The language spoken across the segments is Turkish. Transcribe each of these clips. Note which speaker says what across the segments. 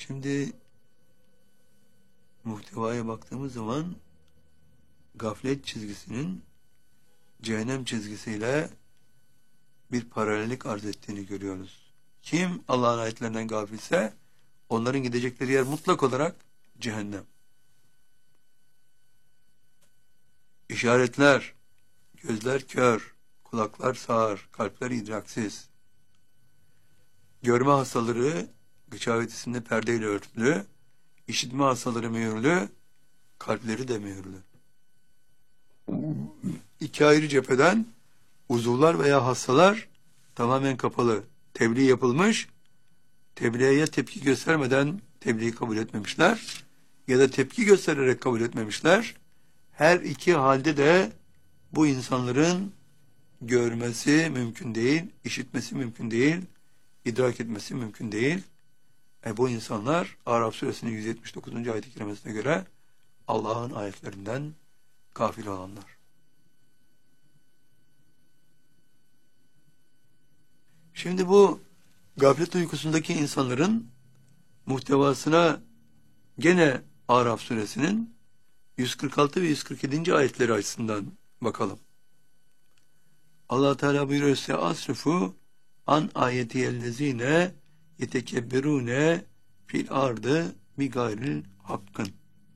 Speaker 1: Şimdi muhtevaya baktığımız zaman gaflet çizgisinin cehennem çizgisiyle bir paralellik arz ettiğini görüyoruz. Kim Allah'ın ayetlerinden gafilse onların gidecekleri yer mutlak olarak cehennem. İşaretler, gözler kör, kulaklar sağır, kalpler idraksiz. Görme hastaları gıçavet isimli perdeyle örtülü, işitme hastaları mühürlü, kalpleri de mühürlü. İki ayrı cepheden uzuvlar veya hastalar tamamen kapalı. Tebliğ yapılmış, tebliğe ya tepki göstermeden tebliği kabul etmemişler ya da tepki göstererek kabul etmemişler. Her iki halde de bu insanların görmesi mümkün değil, işitmesi mümkün değil, idrak etmesi mümkün değil. Bu insanlar Araf suresinin 179. ayet-i kerimesine göre Allah'ın ayetlerinden gafil olanlar. Şimdi bu gaflet uykusundaki insanların muhtevasına gene Araf suresinin 146 ve 147. ayetleri açısından bakalım. Allah Teala buyuruyor size asrifu an ayetiyellezine yetekebberune fil ardı bi gayril hakkın.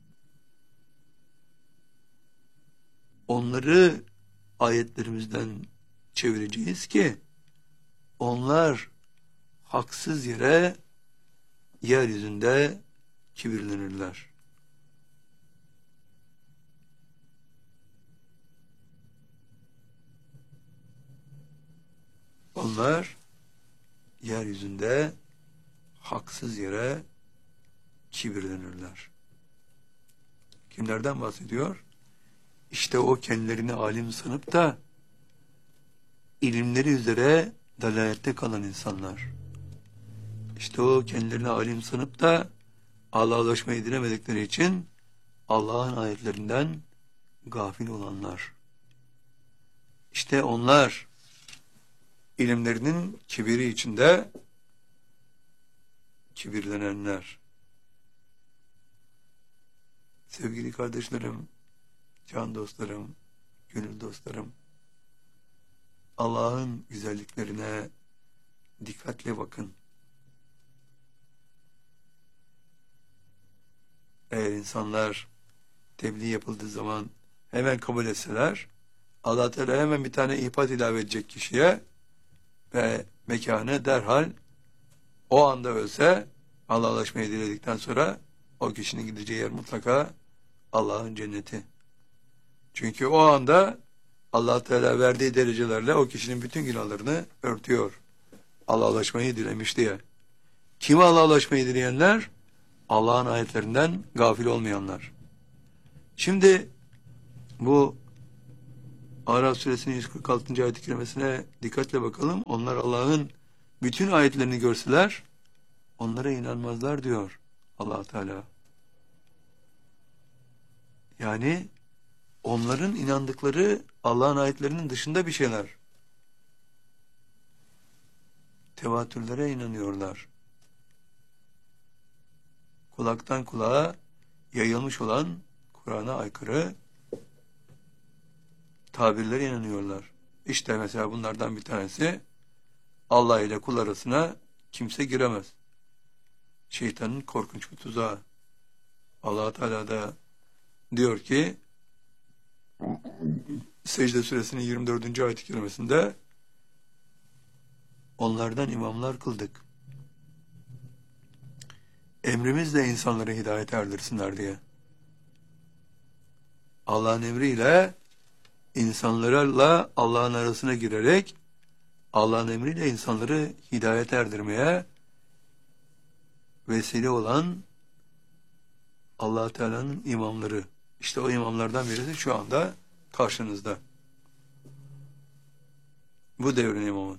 Speaker 1: Onları ayetlerimizden çevireceğiz ki onlar haksız yere yeryüzünde kibirlenirler. Onlar yeryüzünde haksız yere kibirlenirler. Kimlerden bahsediyor? İşte o kendilerini alim sanıp da ilimleri üzere dalalette kalan insanlar. İşte o kendilerini alim sanıp da Allah'a ulaşmayı dilemedikleri için Allah'ın ayetlerinden gafil olanlar. İşte onlar ilimlerinin kibiri içinde kibirlenenler. Sevgili kardeşlerim, can dostlarım, gönül dostlarım, Allah'ın güzelliklerine dikkatle bakın. Eğer insanlar tebliğ yapıldığı zaman hemen kabul etseler, Allah Teala hemen bir tane ihbat ilave edecek kişiye ve mekanı derhal o anda ölse, Allah'a ulaşmayı diledikten sonra o kişinin gideceği yer mutlaka Allah'ın cenneti. Çünkü o anda Allah Teala verdiği derecelerle o kişinin bütün günahlarını örtüyor. Allah'a ulaşmayı dilemiş diye. Kime Allah'a ulaşmayı dileyenler? Allah'ın ayetlerinden gafil olmayanlar. Şimdi bu Araf suresinin 146. ayet-i kerimesine dikkatle bakalım. Onlar Allah'ın bütün ayetlerini görseler onlara inanmazlar diyor Allah Teala. Yani onların inandıkları Allah'ın ayetlerinin dışında bir şeyler. Tevatürlere inanıyorlar. Kulaktan kulağa yayılmış olan Kur'an'a aykırı tabirlere inanıyorlar. İşte mesela bunlardan bir tanesi Allah ile kul arasına kimse giremez. Şeytanın korkunç bir tuzağı. Allah Teala da diyor ki Secde suresinin 24. ayet-i kerimesinde onlardan imamlar kıldık. Emrimizle insanları hidayete erdirsinler diye. Allah'ın emriyle insanlarla Allah'ın arasına girerek Allah'ın emriyle insanları hidayete erdirmeye vesile olan Allah Teala'nın imamları. İşte o imamlardan birisi şu anda karşınızda. Bu devrin imamı.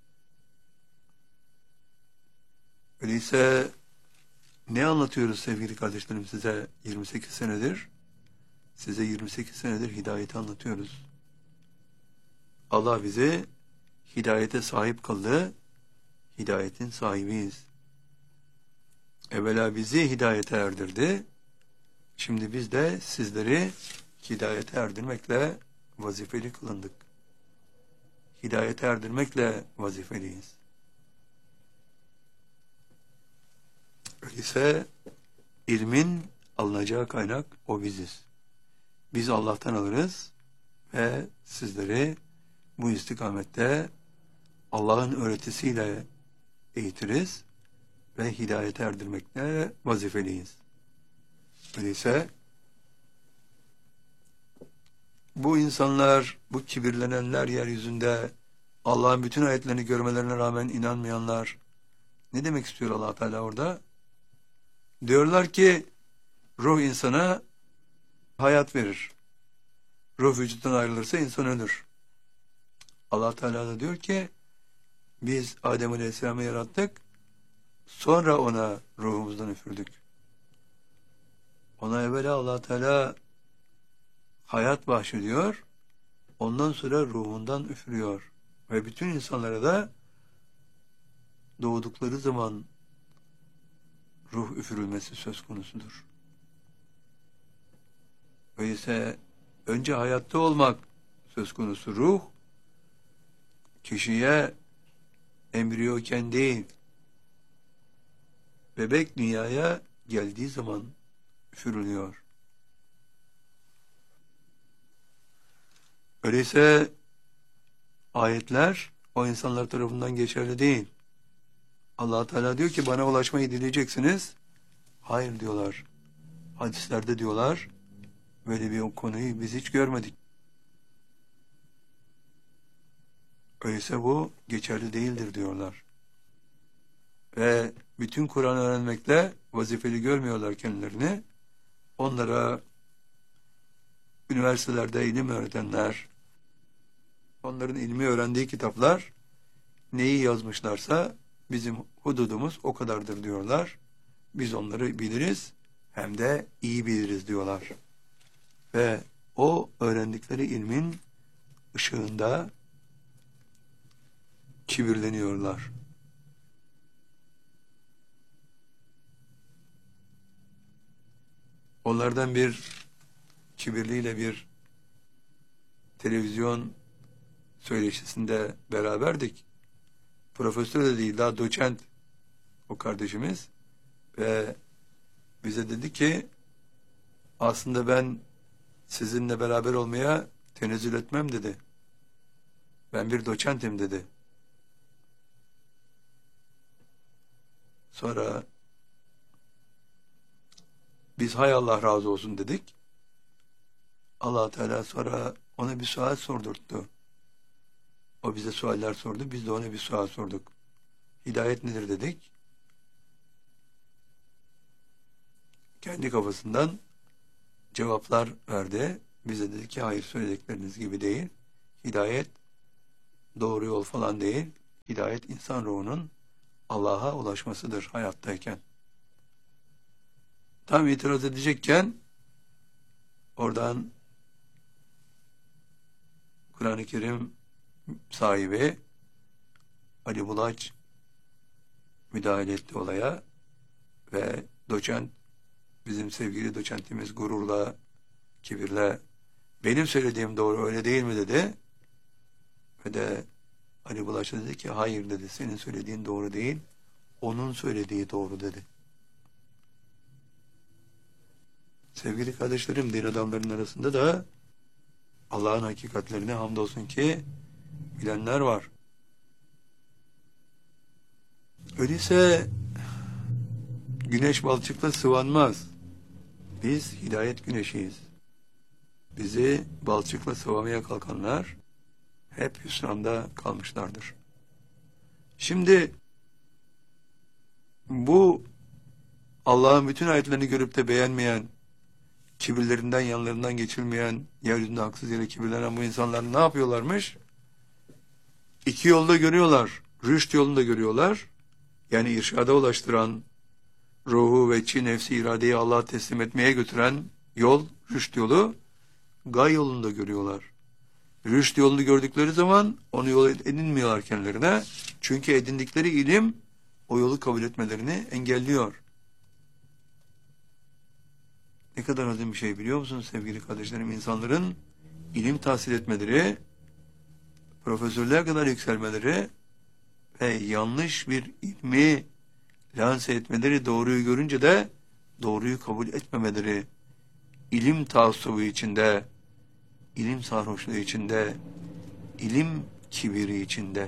Speaker 1: Öyleyse ne anlatıyoruz sevgili kardeşlerim size 28 senedir? Size 28 senedir hidayeti anlatıyoruz. Allah bizi hidayete sahip kıldı. Hidayetin sahibiyiz. evvela bizi hidayete erdirdi. Şimdi biz de sizleri hidayete erdirmekle vazifeli kılındık. Hidayete erdirmekle vazifeliyiz. Öyleyse ilmin alınacağı kaynak o biziz. Biz Allah'tan alırız ve sizleri bu istikamette Allah'ın öğretisiyle eğitiriz ve hidayete erdirmekle vazifeliyiz. Öyleyse bu insanlar, bu kibirlenenler yeryüzünde Allah'ın bütün ayetlerini görmelerine rağmen inanmayanlar, ne demek istiyor Allah Teala orada? Diyorlar ki ruh insana hayat verir. Ruh vücuttan ayrılırsa insan ölür. Allah Teala da diyor ki biz Adem Aleyhisselam'ı yarattık, sonra ona ruhumuzdan üfürdük. Ona evvela Allah Teala hayat bahşediyor, ondan sonra ruhundan üfürüyor. Ve bütün insanlara da doğdukları zaman ruh üfürülmesi söz konusudur. Öyleyse önce hayatta olmak söz konusu ruh, kişiye embriyoken değil, bebek dünyaya geldiği zaman üfürülüyor. Öyleyse ayetler o insanlar tarafından geçerli değil. Allah Teala diyor ki bana ulaşmayı dileyeceksiniz. Hayır diyorlar. Hadislerde diyorlar böyle bir konuyu biz hiç görmedik. Öyleyse bu geçerli değildir diyorlar. Ve bütün Kur'an öğrenmekle vazifeli görmüyorlar kendilerini. Onlara üniversitelerde ilim öğretenler, onların ilmi öğrendiği kitaplar neyi yazmışlarsa bizim hududumuz o kadardır diyorlar. Biz onları biliriz hem de iyi biliriz diyorlar. Ve o öğrendikleri ilmin ışığında kibirleniyorlar. Onlardan bir kibirliyle bir televizyon söyleşisinde beraberdik. Profesör de değil, daha doçent o kardeşimiz ve bize dedi ki aslında ben sizinle beraber olmaya tenezzül etmem dedi. Ben bir doçentim dedi. Sonra biz hay Allah razı olsun dedik. Allah Teala sonra ona bir sual sordurttu. O bize sualler sordu. Biz de ona bir sual sorduk. Hidayet nedir dedik. Kendi kafasından cevaplar verdi. Bize dedi ki hayır söyledikleriniz gibi değil. Hidayet doğru yol falan değil. Hidayet insan ruhunun Allah'a ulaşmasıdır hayattayken. Tam itiraz edecekken oradan Kur'an-ı Kerim sahibi Ali Bulaç müdahale etti olaya ve doçent, bizim sevgili doçentimiz gururla, kibirle benim söylediğim doğru öyle değil mi dedi ve de Ali Bulaç dedi ki hayır dedi, senin söylediğin doğru değil, onun söylediği doğru dedi. Sevgili kardeşlerim, din adamlarının arasında da Allah'ın hakikatlerine hamdolsun ki bilenler var. Öyleyse güneş balçıkla sıvanmaz. Biz hidayet güneşiyiz. Bizi balçıkla sıvamaya kalkanlar hep hüsranda kalmışlardır. Şimdi bu Allah'ın bütün ayetlerini görüp de beğenmeyen, kibirlerinden yanlarından geçilmeyen, yeryüzünde haksız yere kibirlenen bu insanlar ne yapıyorlarmış? İki yolda görüyorlar. Rüşt yolunu da görüyorlar. Yani irşada ulaştıran, ruhu ve nefsi iradeyi Allah'a teslim etmeye götüren yol, rüşt yolu, gay yolunu da görüyorlar. Rüşt yolunu gördükleri zaman onu yol edinmiyorlar kendilerine. Çünkü edindikleri ilim o yolu kabul etmelerini engelliyor. Ne kadar azim bir şey biliyor musunuz sevgili kardeşlerim? İnsanların ilim tahsil etmeleri, profesörlüğe kadar yükselmeleri ve yanlış bir ilmi lanse etmeleri, doğruyu görünce de doğruyu kabul etmemeleri, ilim taassubu içinde, ilim sarhoşluğu içinde, ilim kibiri içinde.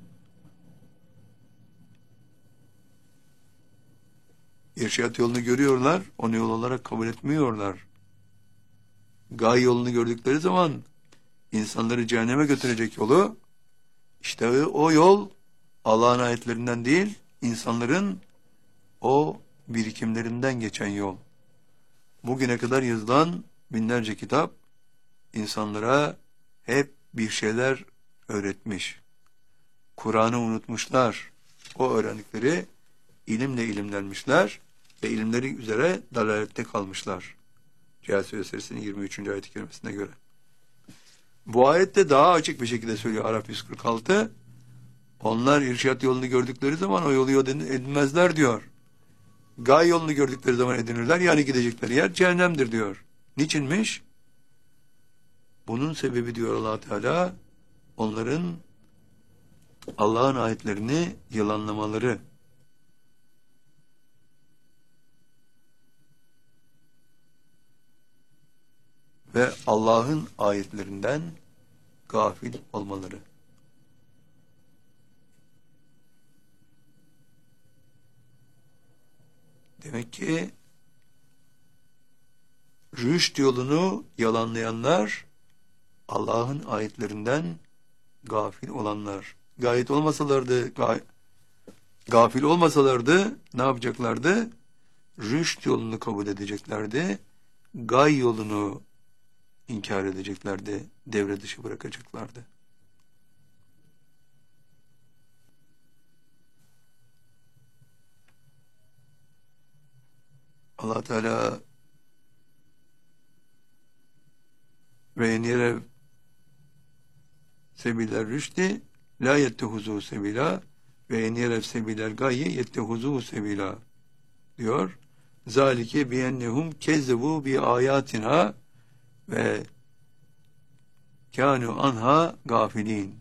Speaker 1: İrşad yolunu görüyorlar, onu yol olarak kabul etmiyorlar. Gaye yolunu gördükleri zaman insanları cehenneme götürecek yolu, işte o yol Allah'ın ayetlerinden değil, insanların o birikimlerinden geçen yol. Bugüne kadar yazılan binlerce kitap insanlara hep bir şeyler öğretmiş. Kur'an'ı unutmuşlar. O öğrendikleri ilimle ilimlenmişler ve ilimleri üzere dalalette kalmışlar. Cihaz Suresinin 23. ayet-i kerimesine göre. Bu ayette daha açık bir şekilde söylüyor Araf 146. Onlar irşat yolunu gördükleri zaman o yolu edinmezler diyor. Gaye yolunu gördükleri zaman edinirler. Yani gidecekleri yer cehennemdir diyor. Niçinmiş? Bunun sebebi diyor Allah Teala, onların Allah'ın ayetlerini yalanlamaları. Ve Allah'ın ayetlerinden gafil olmaları. Demek ki rüşt yolunu yalanlayanlar Allah'ın ayetlerinden gafil olanlar. Gafil olmasalardı ne yapacaklardı? Rüşt yolunu kabul edeceklerdi. Gay yolunu inkar edeceklerdi. Devre dışı bırakacaklardı. Allah Teala ve yenire sebiler rüşti la yettehuzu sebila ve yenire sebiler gayyi yettehuzu sebila diyor. Zalike biyennehum kezzebu bi ayatina ve kânû anha gafilin.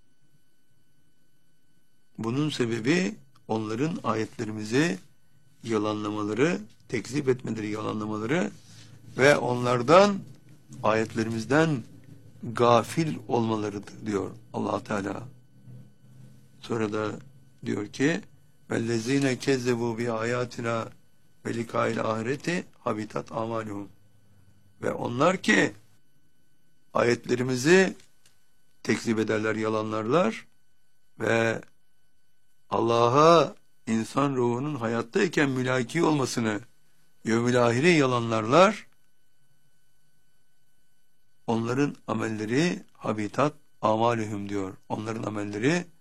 Speaker 1: Bunun sebebi onların ayetlerimizi yalanlamaları, tekzip etmeleri, yalanlamaları ve onlardan, ayetlerimizden gafil olmalarıdır diyor Allah Teala. Sonra da diyor ki vellezine kezzebu bi ayatina ve likail ahireti habitat amaluhum. Ve onlar ki ayetlerimizi tekzip ederler, yalanlarlar ve Allah'a insan ruhunun hayattayken mülaki olmasını, yevmil ahire yalanlarlar. Onların amelleri habitat amaluhum diyor. Onların amelleri